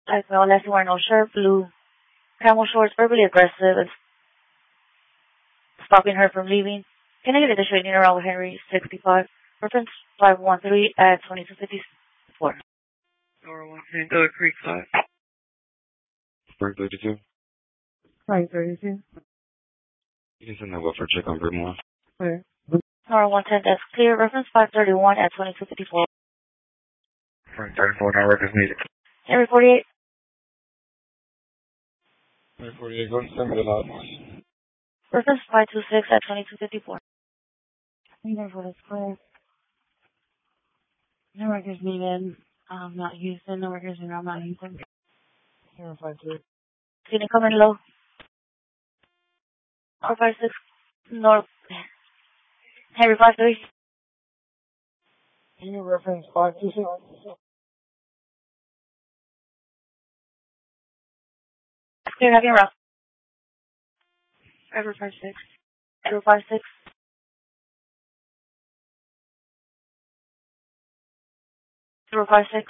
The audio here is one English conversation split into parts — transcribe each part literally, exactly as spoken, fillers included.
Like well, unless you wear no shirt, blue camel shorts, verbally aggressive, and stopping her from leaving. Can I get additional in around with Henry sixty-five? Reference five one three at twenty-two fifty-four. Door one ten, Go Creek five. Frank thirty-two. Frank thirty-two. You can send that welfare check on Vermont. Clear. Nora one ten, that's clear. Reference five thirty-one at twenty-two fifty-four. Frank thirty-four, no records needed. Henry forty-eight. Frank forty-eight, go send me the logs. Reference five two six at twenty-two fifty-four. Either for this clear. No records needed. Um, not Houston. No records needed. I'm not Houston. Zero five two. Can you come in low? four five six. North. Henry five three. Can you reference five two six? Clear, have you rough. Ever five six. Zero five six. Zero five six.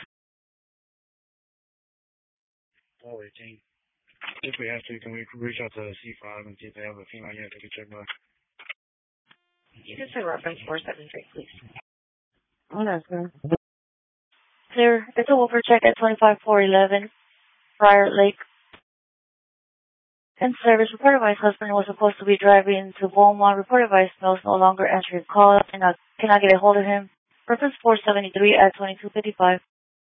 Oh, eighteen. If we have to, can we reach out to C five and see if they have a female yet they can check back? You can say reference four seven three, please. Oh, that's good. Clear. It's a welfare check at twenty-five four eleven. Friar Lake. In service, reported by his husband was supposed to be driving to Beaumont. Reported by his spouse no longer answering calls. Cannot, cannot get a hold of him. Reference four seventy-three at twenty-two fifty-five.